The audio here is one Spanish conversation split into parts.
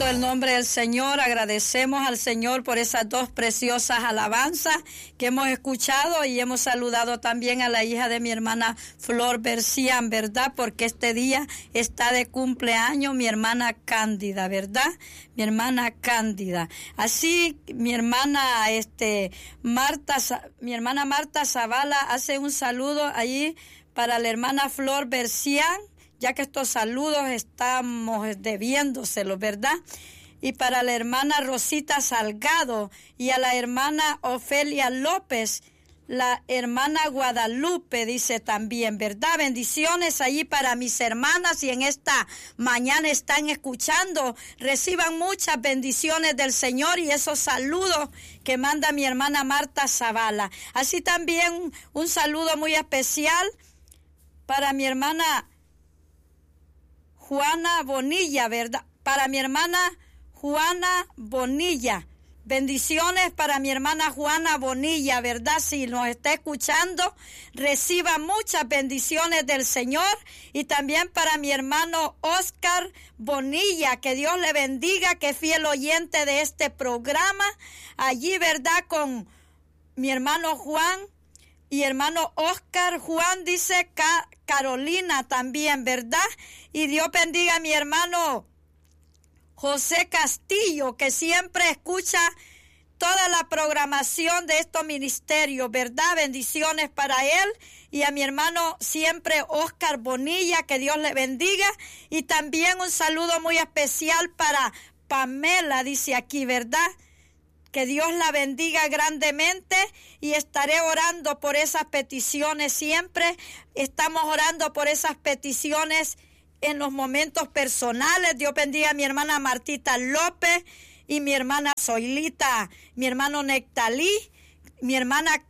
el nombre del Señor. Agradecemos al Señor por esas dos preciosas alabanzas que hemos escuchado, y hemos saludado también a la hija de mi hermana Flor Bercián, ¿verdad? Porque este día está de cumpleaños mi hermana Cándida, ¿verdad? Mi hermana Cándida. Así mi hermana Marta Zavala hace un saludo allí para la hermana Flor Bercián, ya que estos saludos estamos debiéndoselos, ¿verdad? Y para la hermana Rosita Salgado y a la hermana Ofelia López, la hermana Guadalupe dice también, ¿verdad? Bendiciones allí para mis hermanas, y en esta mañana están escuchando. Reciban muchas bendiciones del Señor y esos saludos que manda mi hermana Marta Zavala. Así también un saludo muy especial para mi hermana Juana Bonilla, ¿verdad? Para mi hermana Juana Bonilla. Bendiciones para mi hermana Juana Bonilla, ¿verdad? Si nos está escuchando, reciba muchas bendiciones del Señor. Y también para mi hermano Oscar Bonilla, que Dios le bendiga, que es fiel oyente de este programa. Allí, ¿verdad? Con mi hermano Juan y hermano Oscar. Juan dice Carolina también, ¿verdad? Y Dios bendiga a mi hermano José Castillo, que siempre escucha toda la programación de estos ministerios, ¿verdad? Bendiciones para él. Y a mi hermano siempre Oscar Bonilla, que Dios le bendiga. Y también un saludo muy especial para Pamela, dice aquí, ¿verdad? Que Dios la bendiga grandemente, y estaré orando por esas peticiones siempre. Estamos orando por esas peticiones en los momentos personales. Dios bendiga a mi hermana Martita López y mi hermana Zoilita, mi hermano Nectalí, mi hermana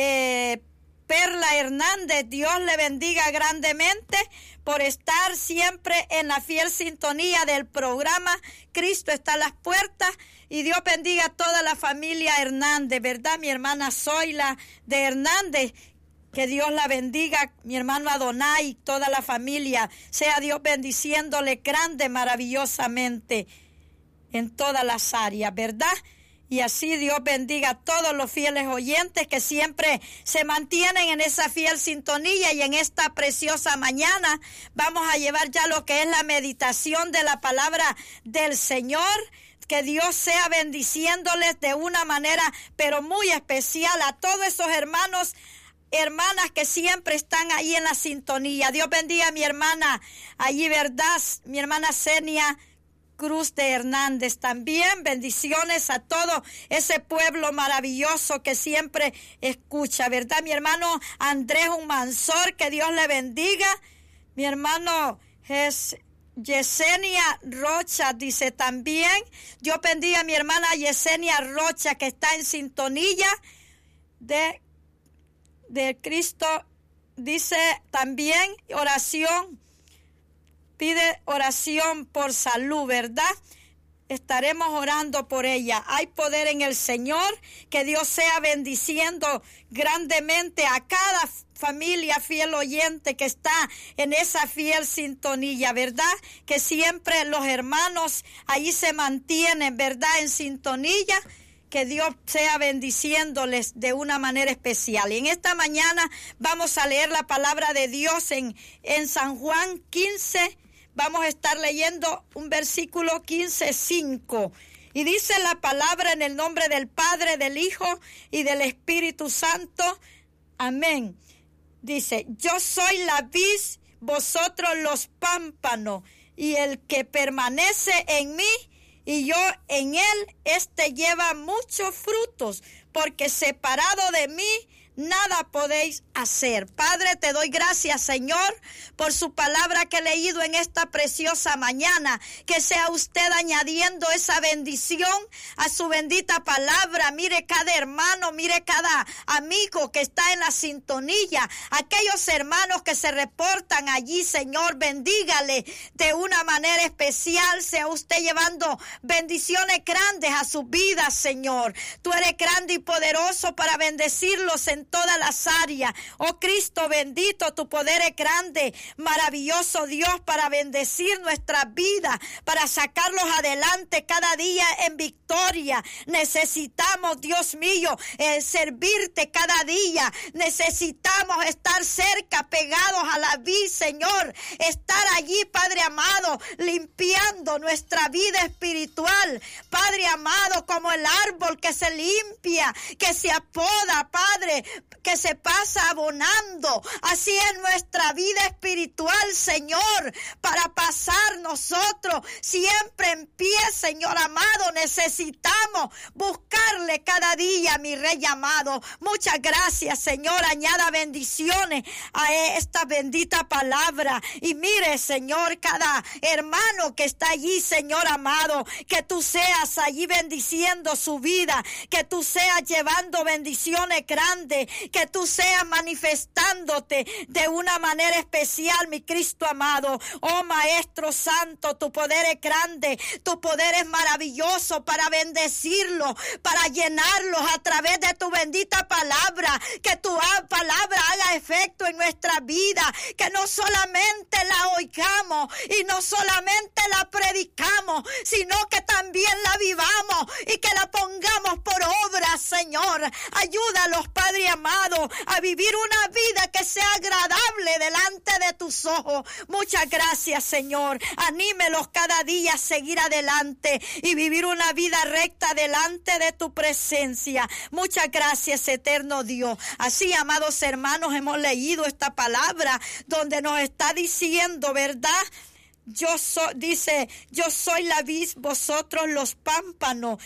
Perla Hernández. Dios le bendiga grandemente por estar siempre en la fiel sintonía del programa Cristo está a las puertas. Y Dios bendiga a toda la familia Hernández, ¿verdad? Mi hermana Zoila de Hernández, que Dios la bendiga. Mi hermano Adonai, toda la familia, sea Dios bendiciéndole grande, maravillosamente en todas las áreas, ¿verdad? Y así Dios bendiga a todos los fieles oyentes que siempre se mantienen en esa fiel sintonía. Y en esta preciosa mañana vamos a llevar ya lo que es la meditación de la palabra del Señor. Que Dios sea bendiciéndoles de una manera pero muy especial a todos esos hermanas que siempre están ahí en la sintonía. Dios bendiga a mi hermana allí, ¿verdad? Mi hermana Senia Cruz de Hernández también. Bendiciones a todo ese pueblo maravilloso que siempre escucha, ¿verdad? Mi hermano Andrés Humansor, que Dios le bendiga. Mi hermano Yesenia Rocha dice también. Dios bendiga a mi hermana Yesenia Rocha, que está en sintonía de Cristo. Dice también oración. Pide oración por salud, ¿verdad? Estaremos orando por ella. Hay poder en el Señor. Que Dios sea bendiciendo grandemente a cada familia fiel oyente que está en esa fiel sintonía, ¿verdad? Que siempre los hermanos ahí se mantienen, ¿verdad? En sintonía. Que Dios sea bendiciéndoles de una manera especial. Y en esta mañana vamos a leer la palabra de Dios en San Juan 15. Vamos a estar leyendo un versículo 15:5. Y dice la palabra en el nombre del Padre, del Hijo y del Espíritu Santo. Amén. Dice, yo soy la vid, vosotros los pámpanos, y el que permanece en mí y yo en él, este lleva muchos frutos, porque separado de mí nada podéis hacer. Padre, te doy gracias, Señor, por su palabra que he leído en esta preciosa mañana. Que sea usted añadiendo esa bendición a su bendita palabra. Mire cada hermano, mire cada amigo que está en la sintonía. Aquellos hermanos que se reportan allí, Señor, bendígale de una manera especial. Sea usted llevando bendiciones grandes a sus vidas, Señor. Tú eres grande y poderoso para bendecirlos en en todas las áreas. Oh Cristo bendito, tu poder es grande, maravilloso Dios, para bendecir nuestras vidas, para sacarlos adelante cada día en victoria. Necesitamos, Dios mío, servirte cada día. Necesitamos estar cerca, pegados a la vid, Señor. Estar allí, Padre amado, limpiando nuestra vida espiritual. Padre amado, como el árbol que se limpia, que se apoda, Padre, que se pasa abonando. Así es nuestra vida espiritual, Señor, para pasar nosotros siempre en pie, Señor amado. Necesitamos buscarle cada día, mi Rey amado. Muchas gracias, Señor. Añada bendiciones a esta bendita palabra. Y mire, Señor, cada hermano que está allí, Señor amado, que tú seas allí bendiciendo su vida, que tú seas llevando bendiciones grandes, que tú seas manifestándote de una manera especial, mi Cristo amado. Oh Maestro Santo, tu poder es grande, tu poder es maravilloso para bendecirlos, para llenarlos a través de tu bendita palabra. Que tu palabra haga efecto en nuestra vida, que no solamente la oigamos y no solamente la predicamos, sino que también la vivamos y que la pongamos por obra, Señor. Ayúdalos, Padre amado, a vivir una vida que sea agradable delante de tus ojos. Muchas gracias, Señor. Anímelos cada día a seguir adelante y vivir una vida recta delante de tu presencia. Muchas gracias, eterno Dios. Así, amados hermanos, hemos leído esta palabra donde nos está diciendo, ¿verdad? Dice, yo soy la vid, vosotros los pámpanos.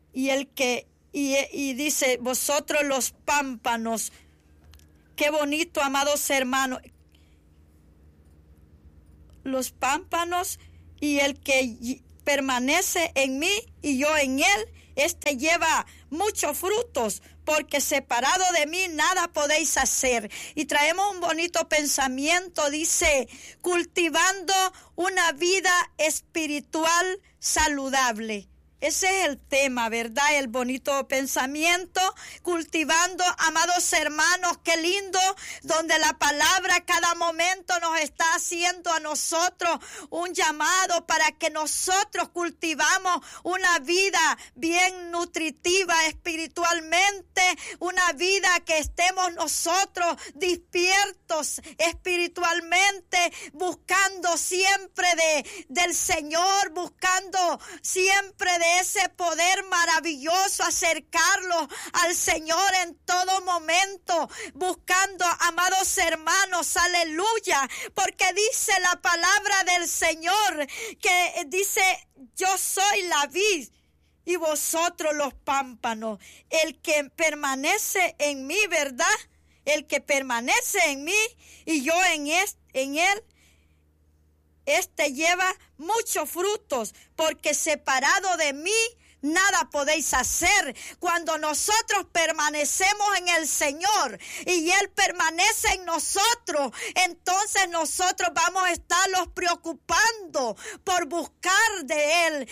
Y dice, vosotros los pámpanos. Qué bonito, amados hermanos. Los pámpanos, y el que permanece en mí y yo en él, este lleva muchos frutos, porque separado de mí nada podéis hacer. Y traemos un bonito pensamiento, dice, cultivando una vida espiritual saludable. Ese es el tema, ¿verdad? El bonito pensamiento, cultivando, amados hermanos, qué lindo, donde la palabra cada momento nos está haciendo a nosotros un llamado para que nosotros cultivamos una vida bien nutritiva espiritualmente, una vida que estemos nosotros despiertos espiritualmente, buscando siempre del Señor, buscando siempre de ese poder maravilloso, acercarlo al Señor en todo momento, buscando, amados hermanos, aleluya, porque dice la palabra del Señor, que dice, yo soy la vid y vosotros los pámpanos. El que permanece en mí, ¿verdad? El que permanece en mí y yo en él, este lleva muchos frutos, porque separado de mí nada podéis hacer. Cuando nosotros permanecemos en el Señor y Él permanece en nosotros, entonces nosotros vamos a estarlos preocupando por buscar de Él,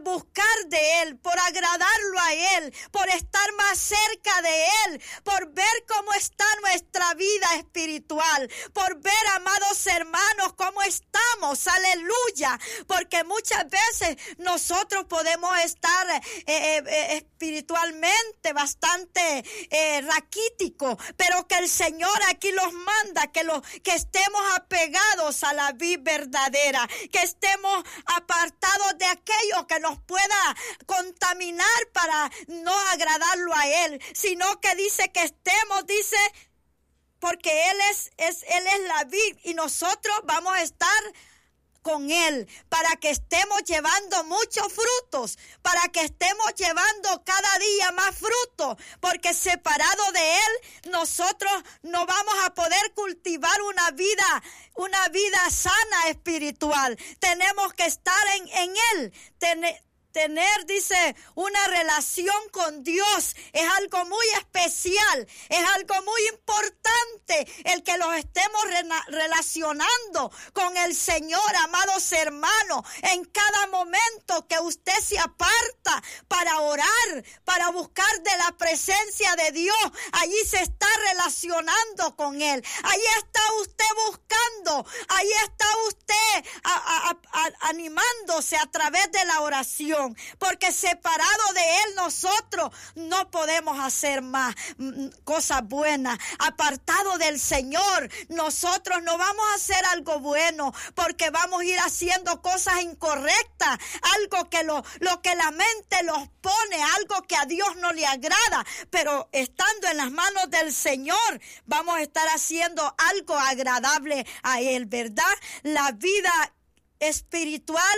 por agradarlo a Él, por estar más cerca de Él, por ver cómo está nuestra vida espiritual, por ver, amados hermanos, cómo estamos, aleluya, porque muchas veces nosotros podemos estar espiritualmente bastante raquíticos, pero que el Señor aquí los manda, que estemos apegados a la vid verdadera, que estemos apartados de aquello que nos pueda contaminar para no agradarlo a Él, sino que dice que estemos, dice, porque Él es la vid y nosotros vamos a estar con Él, para que estemos llevando muchos frutos, para que estemos llevando cada día más frutos, porque separado de Él nosotros no vamos a poder cultivar una vida sana espiritual. Tenemos que estar en Él, dice, una relación con Dios es algo muy especial, es algo muy importante el que los estemos relacionando con el Señor, amados hermanos, en cada momento que usted se aparta para orar, para buscar de la presencia de Dios, allí se está relacionando con Él, allí está usted buscando, allí está usted animándose a través de la oración. Porque separado de Él nosotros no podemos hacer más cosas buenas. Apartado del Señor nosotros no vamos a hacer algo bueno, porque vamos a ir haciendo cosas incorrectas, algo que lo que la mente los pone, algo que a Dios no le agrada. Pero estando en las manos del Señor vamos a estar haciendo algo agradable a Él, ¿verdad? La vida espiritual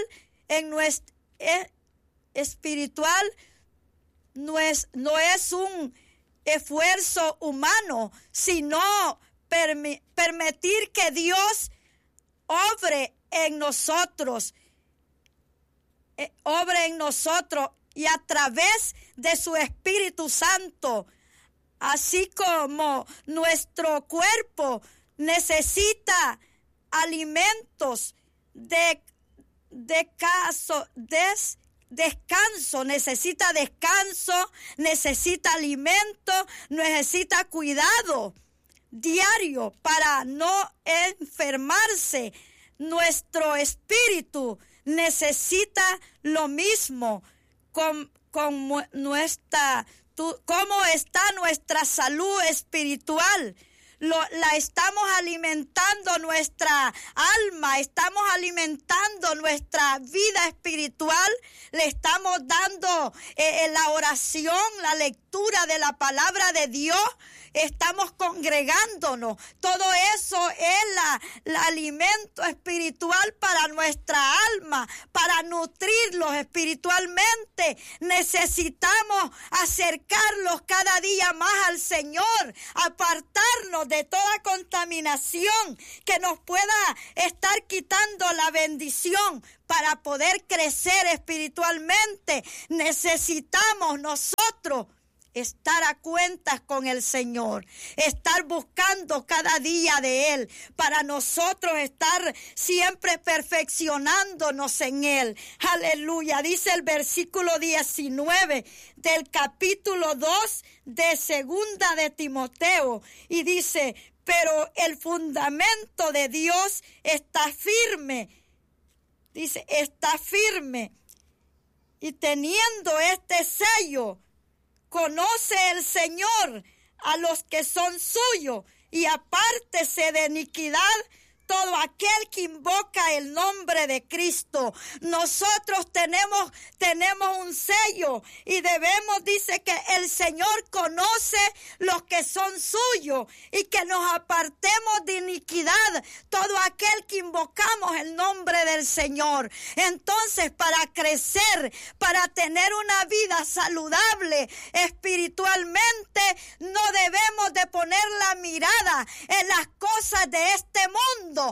no es un esfuerzo humano, sino permitir que Dios obre en nosotros y a través de su Espíritu Santo, así como nuestro cuerpo necesita alimentos descanso, necesita alimento, necesita cuidado diario para no enfermarse. Nuestro espíritu necesita lo mismo. ¿Cómo está nuestra salud espiritual? La estamos alimentando nuestra alma, estamos alimentando nuestra vida espiritual, le estamos dando la oración, la lectura de la palabra de Dios, estamos congregándonos. Todo eso es el alimento espiritual para nuestra alma, para nutrirlos espiritualmente. Necesitamos acercarlos cada día más al Señor, apartarnos de toda contaminación que nos pueda estar quitando la bendición. Para poder crecer espiritualmente, necesitamos nosotros estar a cuentas con el Señor, estar buscando cada día de Él, para nosotros estar siempre perfeccionándonos en Él. Aleluya. Dice el versículo 19 del capítulo 2 de Segunda de Timoteo, y dice, pero el fundamento de Dios está firme. Dice, está firme, y teniendo este sello, conoce el Señor a los que son suyos, y apártese de iniquidad todo aquel que invoca el nombre de Cristo. Nosotros tenemos un sello, y debemos, dice que el Señor conoce los que son suyos, y que nos apartemos de iniquidad todo aquel que invocamos el nombre del Señor. Entonces, para crecer, para tener una vida saludable espiritualmente, no debemos de poner la mirada en las cosas de este mundo,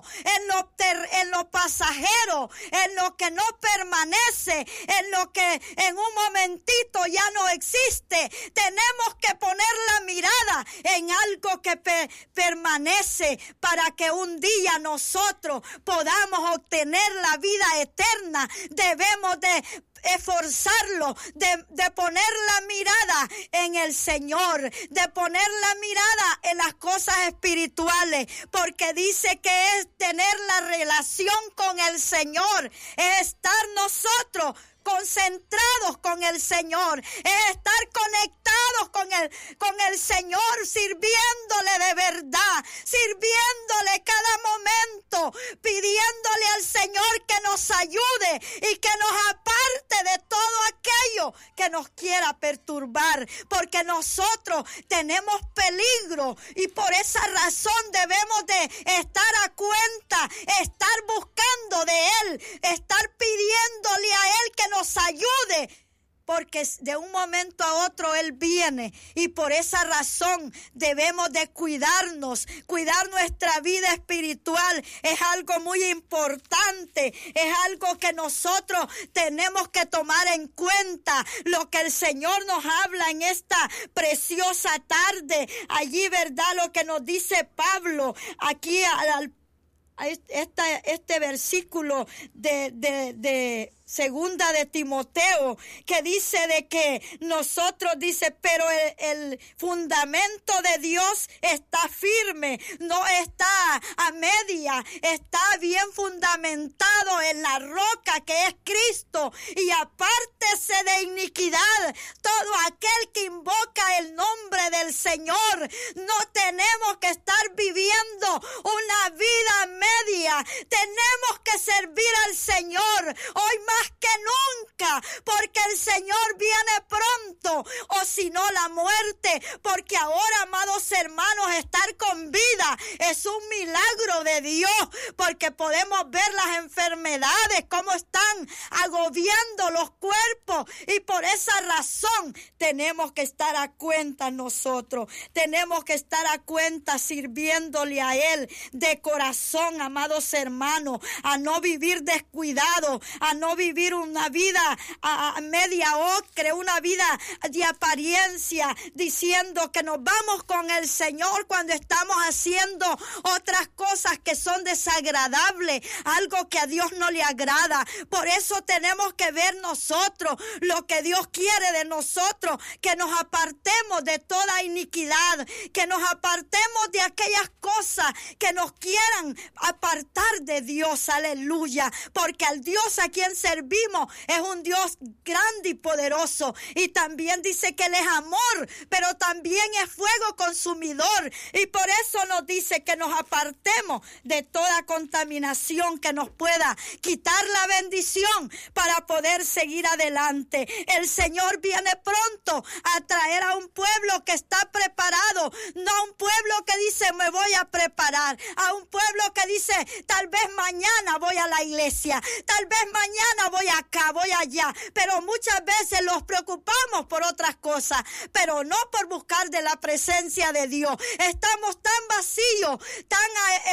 en lo pasajero, en lo que no permanece, en lo que en un momentito ya no existe. Tenemos que poner la mirada en algo que permanece, para que un día nosotros podamos obtener la vida eterna. Debemos de esforzarlo, de poner la mirada en el Señor, de poner la mirada en las cosas espirituales, porque dice que es tener la relación con el Señor, es estar nosotros concentrados con el Señor, es estar conectados con el Señor, sirviéndole de verdad, sirviéndole cada momento, pidiéndole al Señor que nos ayude y que nos aparte de todo aquello que nos quiera perturbar, porque nosotros tenemos peligro, y por esa razón debemos de estar a cuenta, estar buscando de Él, estar pidiéndole a Él que nos ayude, porque de un momento a otro Él viene, y por esa razón debemos de cuidarnos. Cuidar nuestra vida espiritual es algo muy importante, es algo que nosotros tenemos que tomar en cuenta. Lo que el Señor nos habla en esta preciosa tarde, allí, ¿verdad? Lo que nos dice Pablo aquí este versículo de Segunda de Timoteo, que dice de que nosotros, dice, pero el fundamento de Dios está firme, no está a media, está bien fundamentado en la roca que es Cristo, y apártese de iniquidad todo aquel que invoca el nombre del Señor. No tenemos que estar viviendo una vida media, tenemos que servir al Señor hoy más que nunca, porque el Señor viene pronto, o si no la muerte, porque ahora, amados hermanos, estar con vida es un milagro de Dios, porque podemos ver las enfermedades, cómo están agobiando los cuerpos, y por esa razón tenemos que estar a cuenta nosotros, tenemos que estar a cuenta sirviéndole a Él de corazón, amados hermanos, a no vivir descuidado, a no vivir una vida a media ocre, una vida de apariencia, diciendo que nos vamos con el Señor cuando estamos haciendo otras cosas que son desagradables, algo que a Dios no le agrada. Por eso tenemos que ver nosotros lo que Dios quiere de nosotros, que nos apartemos de toda iniquidad, que nos apartemos de aquellas cosas que nos quieran apartar de Dios, aleluya, porque al Dios a quien servimos es un Dios grande y poderoso, y también dice que Él es amor, pero también es fuego consumidor, y por eso nos dice que nos apartemos de toda contaminación que nos pueda quitar la bendición para poder seguir adelante. El Señor viene pronto a traer a un pueblo que está preparado, no a un pueblo que dice me voy a preparar, a un pueblo que dice tal vez mañana voy a la iglesia, tal vez mañana voy acá, voy allá, pero muchas veces nos preocupamos por otras cosas, pero no por buscar de la presencia de Dios. Estamos tan vacíos, tan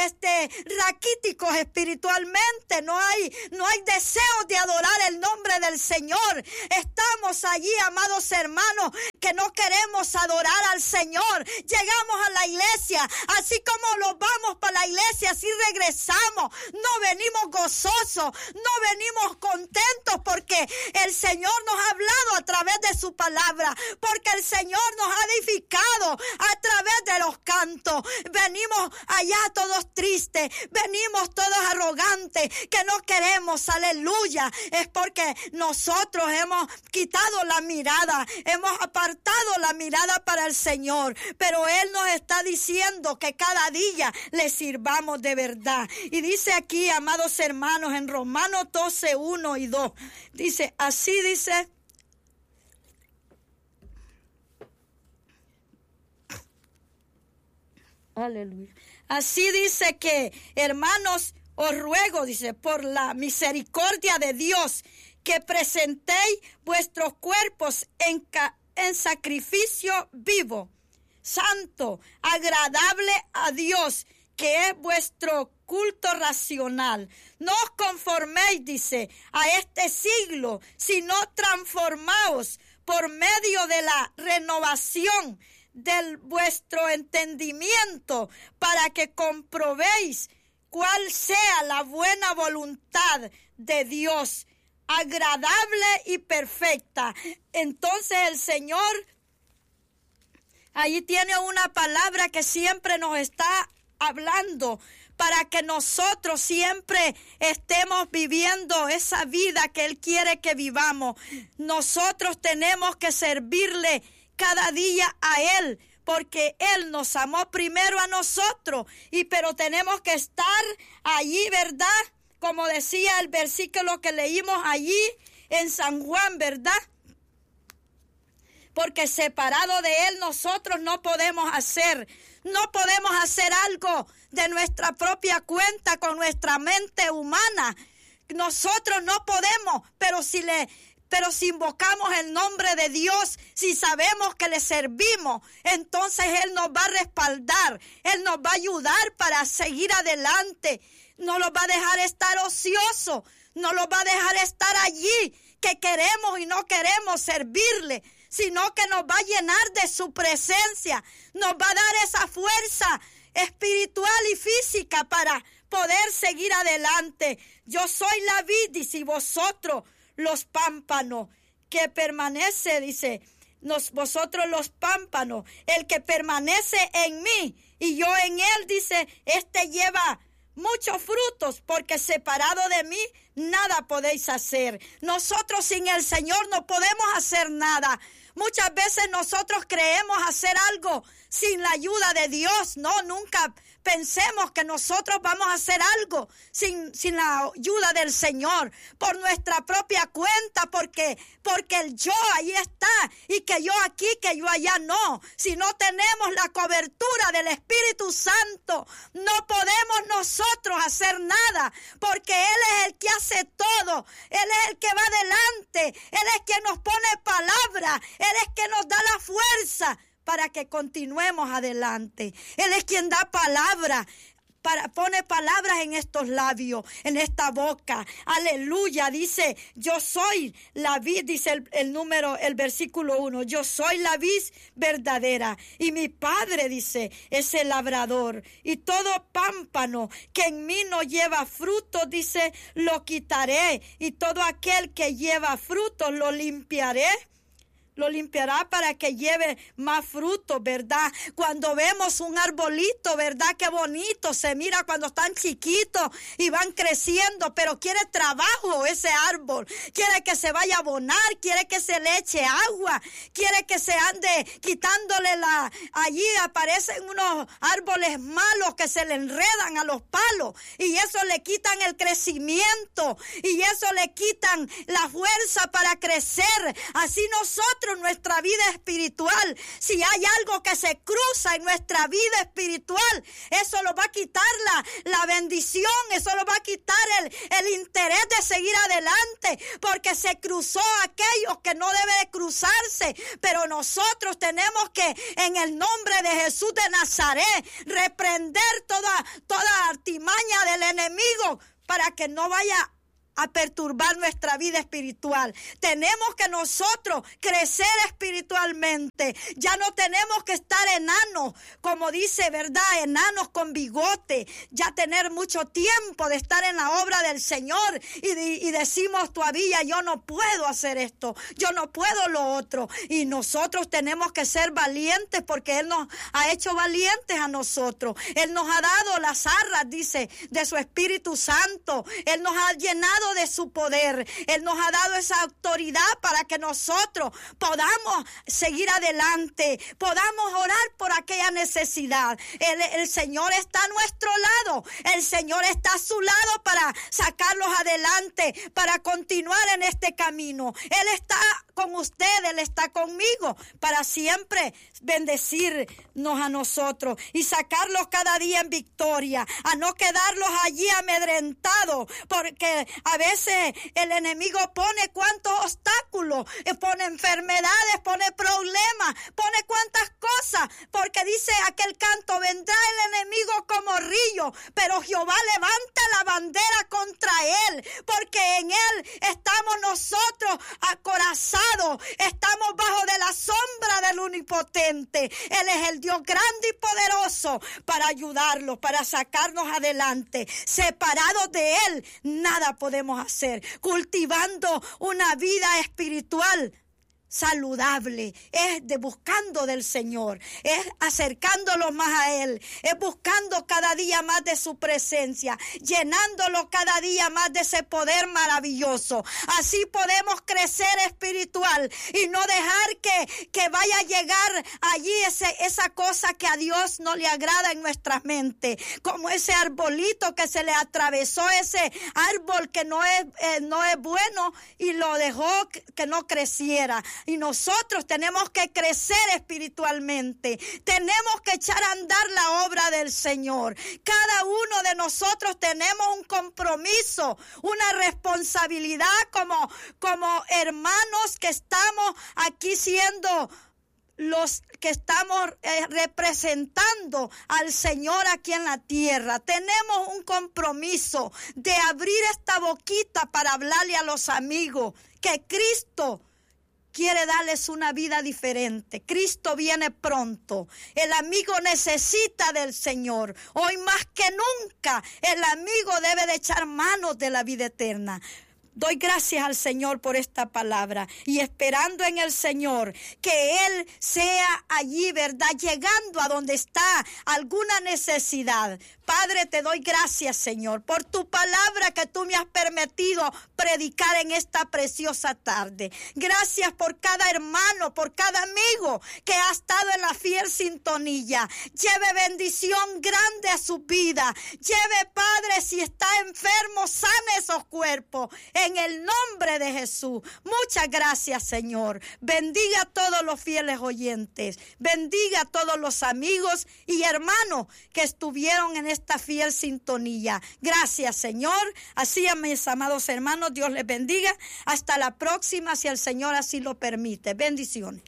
raquíticos espiritualmente, no hay deseos de adorar el nombre del Señor. Estamos allí, amados hermanos, que no queremos adorar al Señor. Llegamos a la iglesia, así como nos vamos para la iglesia, así regresamos. No venimos gozosos, no venimos contentos, porque el Señor nos ha hablado a través de su palabra, porque el Señor nos ha edificado a través de los cantos. Venimos allá todos tristes, venimos todos arrogantes, que no queremos, aleluya. Es porque nosotros hemos quitado la mirada, hemos apartado la mirada para el Señor, pero Él nos está diciendo que cada día le sirvamos de verdad. Y dice aquí, amados hermanos, en Romanos 12, 1 y 2, dice, así dice, aleluya, así dice que, hermanos, os ruego, dice, por la misericordia de Dios, que presentéis vuestros cuerpos en sacrificio vivo, santo, agradable a Dios, que es vuestro culto racional. No os conforméis, dice, a este siglo, sino transformaos por medio de la renovación de vuestro entendimiento, para que comprobéis cuál sea la buena voluntad de Dios, agradable y perfecta. Entonces el Señor allí tiene una palabra que siempre nos está hablando, para que nosotros siempre estemos viviendo esa vida que Él quiere que vivamos. Nosotros tenemos que servirle cada día a Él, porque Él nos amó primero a nosotros, pero tenemos que estar allí, ¿verdad? Como decía el versículo que leímos allí en San Juan, ¿verdad? Porque separado de Él nosotros no podemos hacer algo de nuestra propia cuenta con nuestra mente humana. Nosotros no podemos, pero si le Pero si invocamos el nombre de Dios, si sabemos que le servimos, entonces Él nos va a respaldar, Él nos va a ayudar para seguir adelante. No los va a dejar estar ociosos, no los va a dejar estar allí, que queremos y no queremos servirle, sino que nos va a llenar de su presencia, nos va a dar esa fuerza espiritual y física para poder seguir adelante. Yo soy la vid, dice, y vosotros los pámpanos, que permanece, dice, vosotros los pámpanos, el que permanece en mí y yo en él, dice, este lleva muchos frutos, porque separado de mí nada podéis hacer. Nosotros sin el Señor no podemos hacer nada. Muchas veces nosotros creemos hacer algo sin la ayuda de Dios. No, nunca pensemos que nosotros vamos a hacer algo sin la ayuda del Señor, por nuestra propia cuenta, porque el yo ahí está, y que yo aquí, que yo allá. No, si no tenemos la cobertura del Espíritu Santo, no podemos nosotros hacer nada, porque Él es el que hace todo, Él es el que va adelante, Él es quien nos pone palabra, Él es quien nos da la fuerza para que continuemos adelante. Él es quien da palabra, pone palabras en estos labios, en esta boca. Aleluya, dice, yo soy la vid, dice el versículo 1, yo soy la vid verdadera, y mi Padre, dice, es el labrador, y todo pámpano que en mí no lleva fruto, dice, lo quitaré, y todo aquel que lleva fruto lo limpiaré. Lo limpiará para que lleve más frutos, ¿verdad? Cuando vemos un arbolito, ¿verdad? Qué bonito se mira cuando están chiquitos y van creciendo, pero quiere trabajo ese árbol. Quiere que se vaya a abonar, quiere que se le eche agua, quiere que se ande quitándole allí aparecen unos árboles malos que se le enredan a los palos, y eso le quitan el crecimiento, y eso le quitan la fuerza para crecer. Así nosotros, nuestra vida espiritual, si hay algo que se cruza en nuestra vida espiritual, eso lo va a quitar la bendición, eso lo va a quitar el interés de seguir adelante, porque se cruzó aquellos que no debe de cruzarse. Pero nosotros tenemos que, en el nombre de Jesús de Nazaret, reprender toda artimaña del enemigo para que no vaya a perturbar nuestra vida espiritual. Tenemos que nosotros crecer espiritualmente. Ya no tenemos que estar enanos, como dice, ¿verdad? Enanos con bigote. Ya tener mucho tiempo de estar en la obra del Señor y decimos todavía, yo no puedo hacer esto, yo no puedo lo otro. Y nosotros tenemos que ser valientes, porque Él nos ha hecho valientes a nosotros. Él nos ha dado las arras, dice, de su Espíritu Santo. Él nos ha llenado de su poder. Él nos ha dado esa autoridad para que nosotros podamos seguir adelante, podamos orar por aquella necesidad. El Señor está a nuestro lado, el Señor está a su lado para sacarlos adelante, para continuar en este camino. Él está con usted, Él está conmigo, para siempre bendecirnos a nosotros y sacarlos cada día en victoria, a no quedarlos allí amedrentados, porque a veces el enemigo pone cuantos obstáculos, pone enfermedades, pone problemas, pone cuantas cosas, porque dice aquel canto, vendrá el enemigo como río, pero Jehová levanta la bandera contra él, porque en él estamos nosotros acorazados, estamos bajo de la sombra del Omnipotente. Él es el Dios grande y poderoso para ayudarlos, para sacarnos adelante. Separados de Él, nada podemos hacer. Cultivando una vida espiritual saludable, es de buscando del Señor, es acercándolos más a Él, es buscando cada día más de su presencia, llenándolo cada día más de ese poder maravilloso. Así podemos crecer espiritual y no dejar que vaya a llegar allí esa cosa que a Dios no le agrada en nuestras mentes, como ese arbolito que se le atravesó, ese árbol que no es bueno y lo dejó que no creciera. y nosotros tenemos que crecer espiritualmente. Tenemos que echar a andar la obra del Señor. Cada uno de nosotros tenemos un compromiso, una responsabilidad como hermanos que estamos aquí siendo los que estamos representando al Señor aquí en la tierra. Tenemos un compromiso de abrir esta boquita para hablarle a los amigos que Cristo quiere darles una vida diferente. Cristo viene pronto. El amigo necesita del Señor. Hoy más que nunca el amigo debe de echar manos de la vida eterna. Doy gracias al Señor por esta palabra y esperando en el Señor que Él sea allí, ¿verdad? Llegando a donde está alguna necesidad. Padre, te doy gracias, Señor, por tu palabra que tú me has permitido predicar en esta preciosa tarde. Gracias por cada hermano, por cada amigo que ha estado en la fiel sintonía. Lleve bendición grande a su vida. Lleve, Padre, si está enfermo, sane esos cuerpos. En el nombre de Jesús. Muchas gracias, Señor. Bendiga a todos los fieles oyentes. Bendiga a todos los amigos y hermanos que estuvieron en esta fiel sintonía. Gracias, Señor. Así, a mis amados hermanos, Dios les bendiga. Hasta la próxima, si el Señor así lo permite. Bendiciones.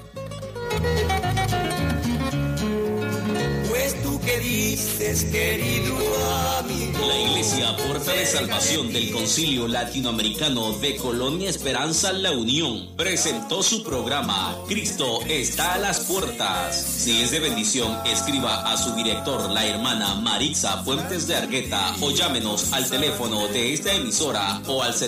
Pues tú que dices, querido amigo. La Iglesia Puerta de Salvación del Concilio Latinoamericano de Colonia Esperanza La Unión presentó su programa Cristo está a las puertas. Si es de bendición, escriba a su director, la hermana Maritza Fuentes de Argueta, o llámenos al teléfono de esta emisora o al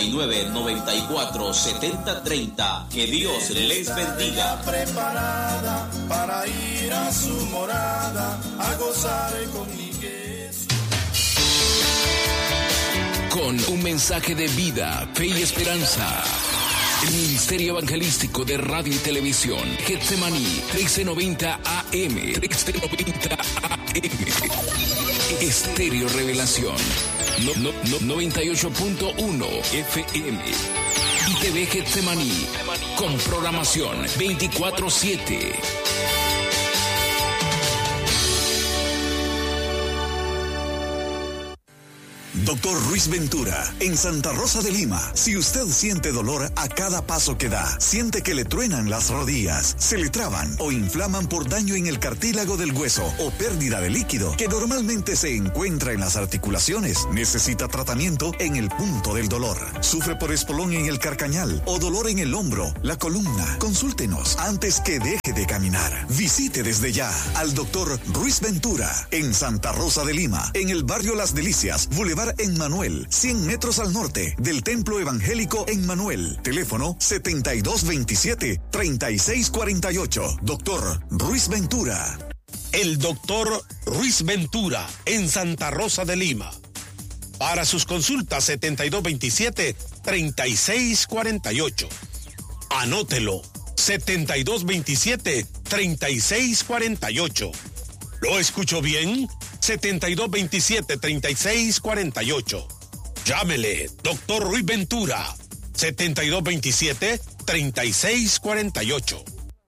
7994-7030. Que Dios les bendiga. Preparada para ir a su morada, a gozar con Miguel. Con un mensaje de vida, fe y esperanza. El Ministerio Evangelístico de Radio y Televisión, Getsemaní, 1390 AM, 1390 AM. Estéreo Revelación, 98.1 FM. Y TV Getsemaní, con programación 24/7. Dr. Ruiz Ventura, en Santa Rosa de Lima. Si usted siente dolor a cada paso que da, siente que le truenan las rodillas, se le traban o inflaman por daño en el cartílago del hueso o pérdida de líquido que normalmente se encuentra en las articulaciones, necesita tratamiento en el punto del dolor. Sufre por espolón en el carcañal o dolor en el hombro, la columna. Consúltenos antes que deje de caminar. Visite desde ya al Dr. Ruiz Ventura en Santa Rosa de Lima, en el barrio Las Delicias, Boulevard en Manuel, 100 metros al norte del Templo Evangélico en Manuel. Teléfono 7227-3648. Doctor Ruiz Ventura. El doctor Ruiz Ventura en Santa Rosa de Lima. Para sus consultas 7227-3648. Anótelo. 7227-3648. ¿Lo escucho bien? 7227-3648. Llámele, doctor Ruiz Ventura, 7227-3648.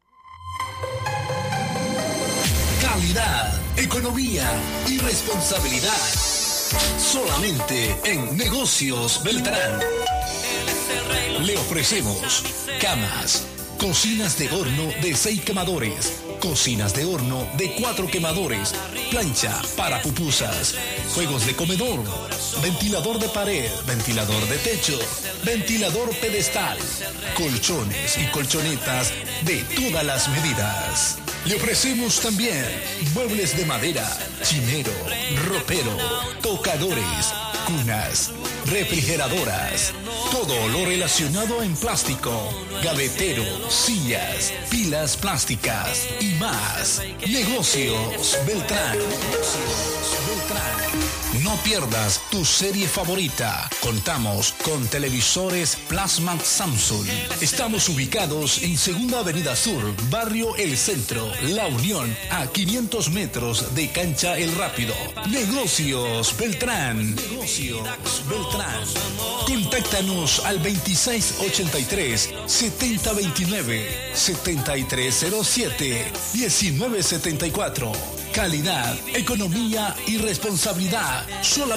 Calidad, economía y responsabilidad. Solamente en Negocios Beltrán. Le ofrecemos camas, cocinas de horno de 6 quemadores, cocinas de horno de 4 quemadores, plancha para pupusas, juegos de comedor, ventilador de pared, ventilador de techo, ventilador pedestal, colchones y colchonetas de todas las medidas. Le ofrecemos también muebles de madera, chinero, ropero, tocadores, cunas, refrigeradoras, todo lo relacionado en plástico, gavetero, sillas, pilas plásticas y más. Negocios Beltrán. No pierdas tu serie favorita. Contamos con televisores Plasma Samsung. Estamos ubicados en Segunda Avenida Sur, Barrio El Centro, La Unión, a 500 metros de Cancha El Rápido. Negocios Beltrán. Negocios Beltrán. Contáctanos al 2683-7029, 7307-1974. Calidad, economía y responsabilidad solamente